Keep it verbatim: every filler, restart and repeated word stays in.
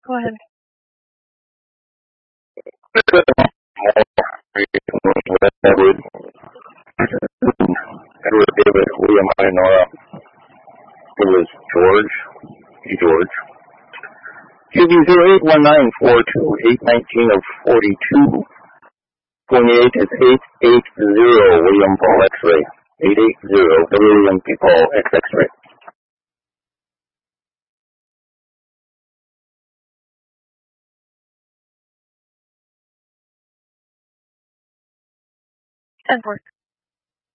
Go ahead. Edward, Edward David, William I, Nora. It was George, Hey George. Q B zero eight one nine four two eight nineteen of forty-two. twenty-eight is eight eight zero, William Paul X-ray. eight eight zero, William P. Paul X X-ray. Edward.